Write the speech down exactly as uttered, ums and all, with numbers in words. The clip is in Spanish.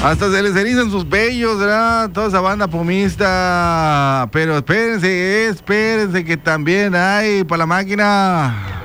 Hasta se les erizan sus vellos, ¿verdad? Toda esa banda pomista. Pero espérense, espérense que también hay para la máquina.